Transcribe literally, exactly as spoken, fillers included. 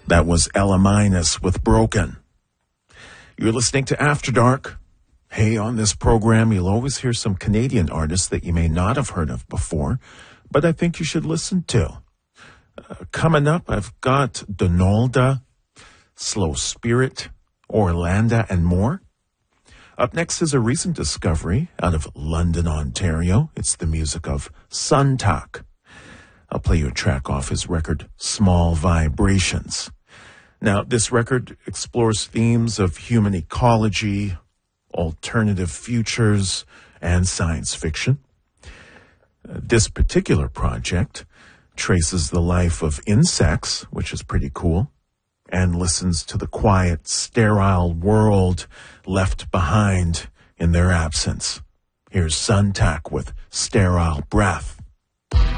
That was Ella Minus with Broken. You're listening to After Dark. Hey, on this program, you'll always hear some Canadian artists that you may not have heard of before, but I think you should listen to. Uh, coming up, I've got Donalda, Slow Spirit, Orlando, and more. Up next is a recent discovery out of London, Ontario. It's the music of Suntak. I'll play you a track off his record, Small Vibrations. Now, this record explores themes of human ecology, alternative futures, and science fiction. Uh, this particular project traces the life of insects, which is pretty cool, and listens to the quiet, sterile world left behind in their absence. Here's Suntak with Sterile Breath.